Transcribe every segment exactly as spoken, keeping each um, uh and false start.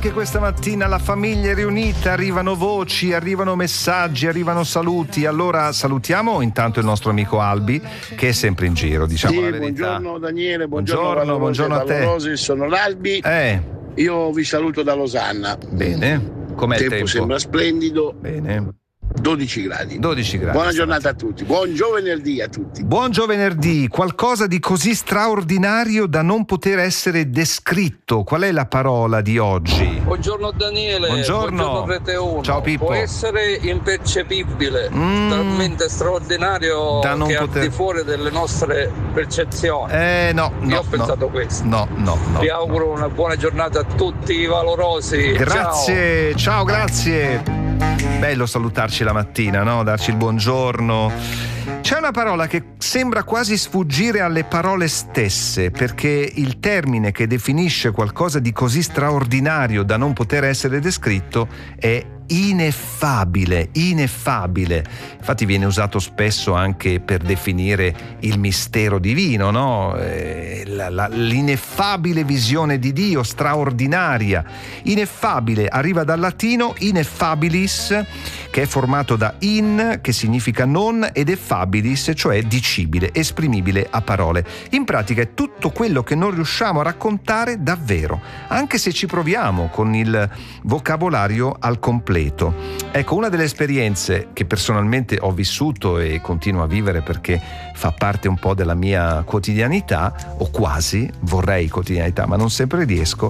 anche questa mattina la famiglia è riunita, arrivano voci, arrivano messaggi, arrivano saluti. Allora salutiamo intanto il nostro amico Albi, che è sempre in giro, diciamo sì, la verità. Buongiorno Daniele, buongiorno, buongiorno, buongiorno a te. Valorosi, sono l'Albi. Eh. Io vi saluto da Losanna. Bene. Com'è il tempo? tempo sembra splendido. Bene. dodici gradi. dodici gradi. Buona giornata a tutti. Buon giovenerdì a tutti. Buon giovenerdì. Qualcosa di così straordinario da non poter essere descritto. Qual è la parola di oggi? Buongiorno Daniele. Buongiorno. Buongiorno Rete uno. Ciao Pippo. Può essere impercepibile, mm, talmente straordinario da non che poter... al di fuori delle nostre percezioni. Eh no, no. Io ho no, pensato questo. No, no, no. Vi auguro no. una buona giornata a tutti i valorosi. Grazie, ciao, ciao grazie. Bello salutarci la mattina, no? Darci il buongiorno. C'è una parola che sembra quasi sfuggire alle parole stesse, perché il termine che definisce qualcosa di così straordinario da non poter essere descritto è ineffabile, ineffabile. Infatti viene usato spesso anche per definire il mistero divino, no? Eh, la, la, l'ineffabile visione di Dio, straordinaria. Ineffabile arriva dal latino ineffabilis, che è formato da in, che significa non, ed effabilis, cioè dicibile, esprimibile a parole. In pratica è tutto quello che non riusciamo a raccontare davvero, anche se ci proviamo con il vocabolario al completo. Ecco, una delle esperienze che personalmente ho vissuto e continuo a vivere perché fa parte un po' della mia quotidianità, o quasi, vorrei quotidianità, ma non sempre riesco,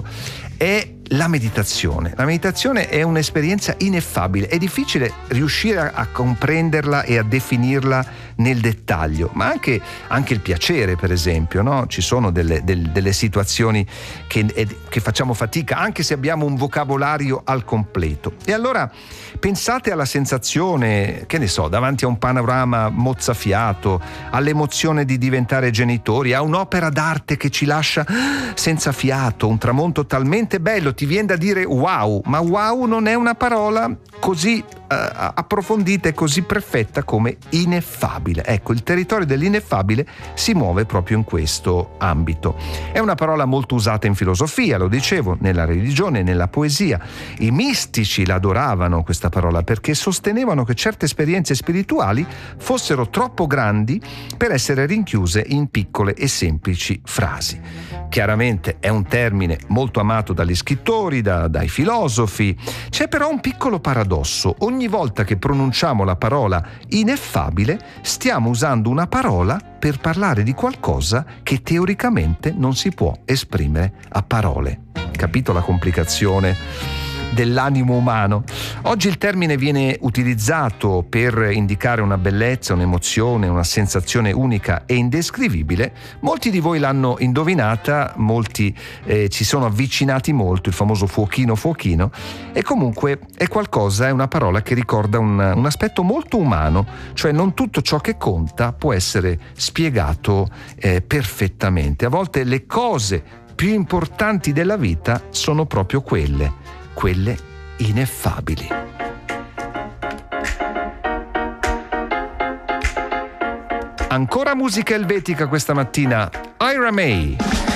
è la meditazione. La meditazione è un'esperienza ineffabile, è difficile riuscire a, a comprenderla e a definirla nel dettaglio, ma anche, anche il piacere, per esempio, no? Ci sono delle, del, delle situazioni che, che facciamo fatica, anche se abbiamo un vocabolario al completo. E allora pensate alla sensazione, che ne so, davanti a un panorama mozzafiato, all'emozione di diventare genitori, a un'opera d'arte che ci lascia senza fiato, un tramonto talmente bello, ti viene da dire wow, ma wow non è una parola così uh, approfondita e così perfetta come ineffabile. Ecco, il territorio dell'ineffabile si muove proprio in questo ambito. È una parola molto usata in filosofia, lo dicevo, nella religione, nella poesia. I mistici l'adoravano questa parola perché sostenevano che certe esperienze spirituali fossero troppo grandi per essere rinchiuse in piccole e semplici frasi. Chiaramente è un termine molto amato dagli scrittori, da, dai filosofi. C'è però un piccolo paradosso. Ogni volta che pronunciamo la parola ineffabile, stiamo usando una parola per parlare di qualcosa che teoricamente non si può esprimere a parole. Capito la complicazione dell'animo umano? Oggi il termine viene utilizzato per indicare una bellezza, un'emozione, una sensazione unica e indescrivibile. Molti di voi l'hanno indovinata, molti eh, ci sono avvicinati molto, il famoso fuochino fuochino, e comunque è qualcosa, è una parola che ricorda un, un aspetto molto umano, cioè non tutto ciò che conta può essere spiegato eh, perfettamente. A volte le cose più importanti della vita sono proprio quelle, quelle ineffabili. Ancora musica elvetica questa mattina. Ira May.